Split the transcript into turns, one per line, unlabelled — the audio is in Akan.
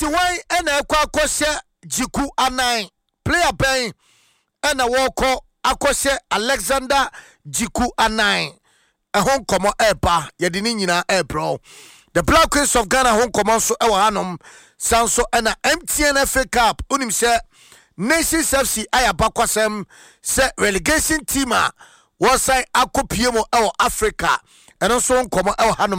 Tiwai ena ekwa akose Jiku Anan. Player Ben ena woko akose Alexander Jiku Anan. Hon komo eba yedini nyina ebro. The Black Queens of Ghana hon komo so ewa hanom sanso ena MTN FA Cup unim se Nations FC ayabakwasem se relegation team a wasai akopie mo ewa Africa eno so hon komo ewa hanom